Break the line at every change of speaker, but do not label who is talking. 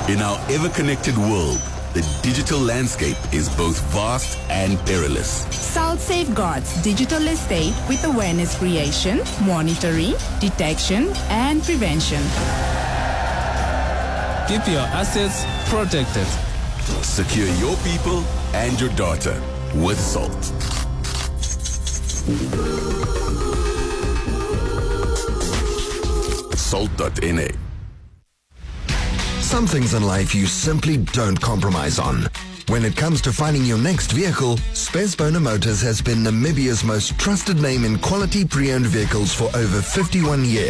In our ever-connected world, the digital landscape is both vast and perilous.
Salt safeguards digital estate with awareness creation, monitoring, detection, and prevention.
Keep your assets protected.
Secure your people and your data with Salt. Salt.na.
Some things in life you simply don't compromise on. When it comes to finding your next vehicle, Spesbona Motors has been Namibia's most trusted name in quality pre-owned vehicles for over 51 years.